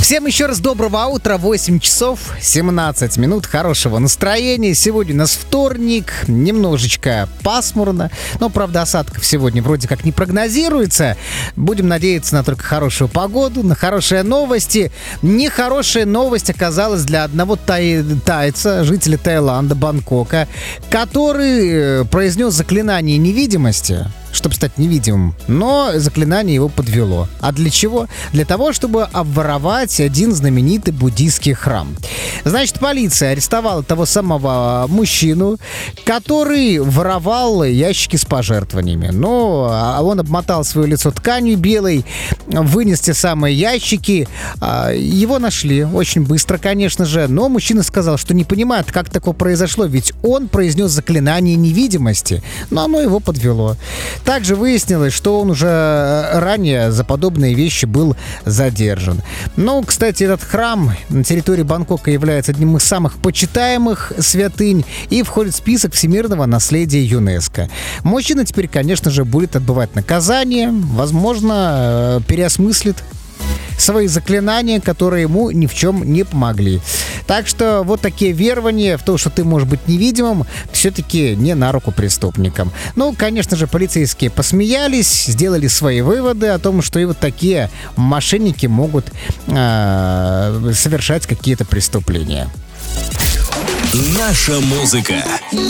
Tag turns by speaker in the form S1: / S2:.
S1: Всем еще раз доброго утра, 8 часов 17 минут, хорошего настроения. Сегодня у нас вторник, немножечко пасмурно, но, правда, осадков сегодня вроде как не прогнозируется. Будем надеяться на только хорошую погоду, на хорошие новости. Нехорошая новость оказалась для одного тайца, жителя Таиланда, Бангкока, который произнес заклинание невидимости, чтобы стать невидимым, но заклинание его подвело. А для чего? Для того, чтобы обворовать один знаменитый буддийский храм. Значит, полиция арестовала того самого мужчину, который воровал ящики с пожертвованиями. Но он обмотал свое лицо тканью белой, вынес те самые ящики. Его нашли очень быстро, конечно же, но мужчина сказал, что не понимает, как такое произошло, ведь он произнес заклинание невидимости, но оно его подвело. Также выяснилось, что он уже ранее за подобные вещи был задержан. Ну, кстати, этот храм на территории Бангкока является одним из самых почитаемых святынь и входит в список всемирного наследия ЮНЕСКО. Мужчина теперь, конечно же, будет отбывать наказание, возможно, переосмыслит свои заклинания, которые ему ни в чем не помогли. Так что вот такие верования в то, что ты можешь быть невидимым, все-таки не на руку преступникам. Ну, конечно же, полицейские посмеялись, сделали свои выводы о том, что и вот такие мошенники могут совершать какие-то преступления.
S2: Наша музыка.